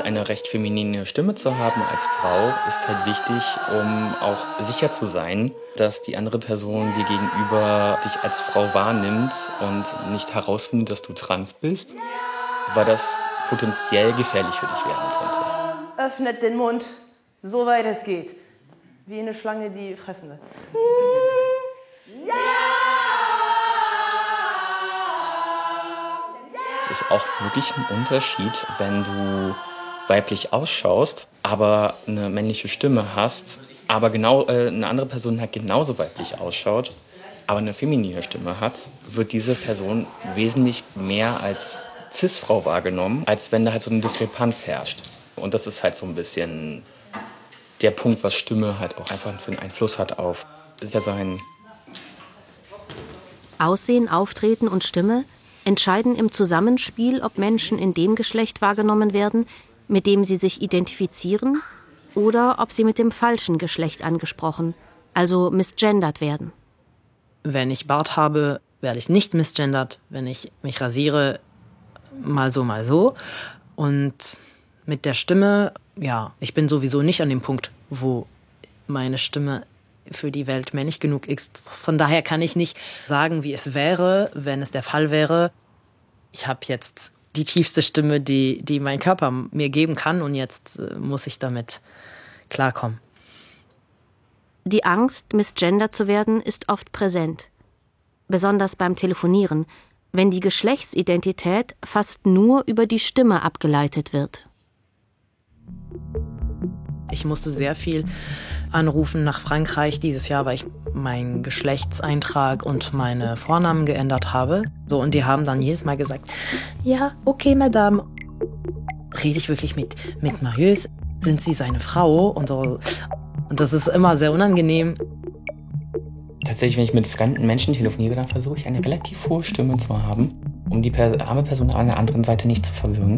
Eine recht feminine Stimme zu haben als Frau ist halt wichtig, um auch sicher zu sein, dass die andere Person dir gegenüber dich als Frau wahrnimmt und nicht herausfindet, dass du trans bist, weil das potenziell gefährlich für dich werden könnte. Öffnet den Mund, so weit es geht. Wie eine Schlange, die fressen will. Ja! Es ist auch wirklich ein Unterschied, wenn du weiblich ausschaust, aber eine männliche Stimme hast, aber eine andere Person halt genauso weiblich ausschaut, aber eine feminine Stimme hat, wird diese Person wesentlich mehr als Cis-Frau wahrgenommen, als wenn da halt so eine Diskrepanz herrscht. Und das ist halt so ein bisschen der Punkt, was Stimme halt auch einfach für einen Einfluss hat auf Sichersein. Aussehen, Auftreten und Stimme entscheiden im Zusammenspiel, ob Menschen in dem Geschlecht wahrgenommen werden, mit dem sie sich identifizieren, oder ob sie mit dem falschen Geschlecht angesprochen, also misgendert werden. Wenn ich Bart habe, werde ich nicht misgendert. Wenn ich mich rasiere, mal so, mal so. Und mit der Stimme, ja, ich bin sowieso nicht an dem Punkt, wo meine Stimme für die Welt männlich genug ist. Von daher kann ich nicht sagen, wie es wäre, wenn es der Fall wäre. Ich habe jetzt die tiefste Stimme, die mein Körper mir geben kann, und jetzt muss ich damit klarkommen. Die Angst, misgendert zu werden, ist oft präsent. Besonders beim Telefonieren, wenn die Geschlechtsidentität fast nur über die Stimme abgeleitet wird. Ich musste sehr viel anrufen nach Frankreich dieses Jahr, weil ich meinen Geschlechtseintrag und meine Vornamen geändert habe. So, und die haben dann jedes Mal gesagt, ja, okay, Madame. Rede ich wirklich mit Marius? Sind Sie seine Frau? Und so. Und das ist immer sehr unangenehm. Tatsächlich, wenn ich mit fremden Menschen telefoniere, dann versuche ich eine relativ hohe Stimme zu haben, um die arme Person an der anderen Seite nicht zu verwirren.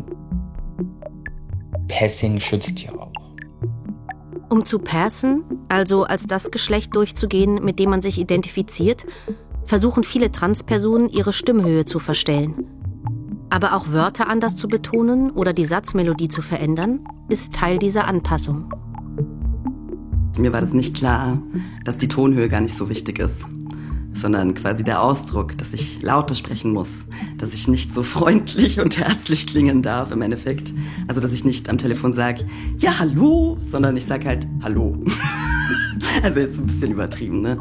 Passing schützt ja auch. Um zu passen, also als das Geschlecht durchzugehen, mit dem man sich identifiziert, versuchen viele Transpersonen, ihre Stimmhöhe zu verstellen. Aber auch Wörter anders zu betonen oder die Satzmelodie zu verändern, ist Teil dieser Anpassung. Mir war das nicht klar, dass die Tonhöhe gar nicht so wichtig ist, sondern quasi der Ausdruck, dass ich lauter sprechen muss, dass ich nicht so freundlich und herzlich klingen darf im Endeffekt. Also, dass ich nicht am Telefon sage, ja, hallo, sondern ich sage halt, hallo. Also jetzt ein bisschen übertrieben, ne?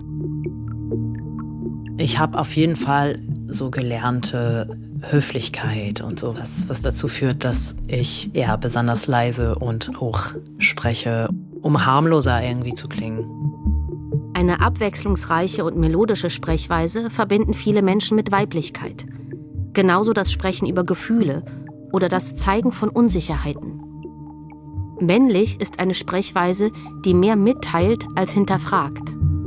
Ich habe auf jeden Fall so gelernte Höflichkeit und so, was dazu führt, dass ich eher besonders leise und hoch spreche, um harmloser irgendwie zu klingen. Eine abwechslungsreiche und melodische Sprechweise verbinden viele Menschen mit Weiblichkeit. Genauso das Sprechen über Gefühle oder das Zeigen von Unsicherheiten. Männlich ist eine Sprechweise, die mehr mitteilt als hinterfragt.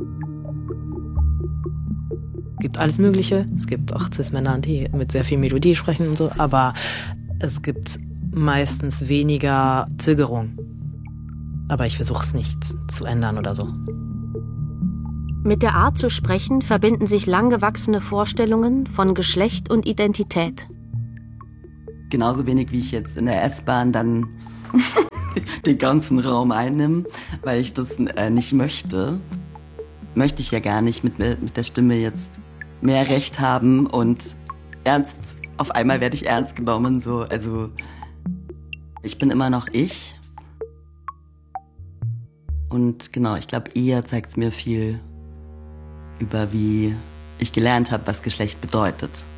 Es gibt alles Mögliche. Es gibt auch Cis-Männer, die mit sehr viel Melodie sprechen und so, aber es gibt meistens weniger Zögerung. Aber ich versuche es nicht zu ändern oder so. Mit der Art zu sprechen verbinden sich langgewachsene Vorstellungen von Geschlecht und Identität. Genauso wenig wie ich jetzt in der S-Bahn dann den ganzen Raum einnehme, weil ich das nicht möchte. Möchte ich ja gar nicht mit der Stimme jetzt mehr Recht haben und auf einmal werde ich ernst genommen. So. Also ich bin immer noch ich. Und genau, ich glaube, eher zeigt es mir viel über, wie ich gelernt habe, was Geschlecht bedeutet.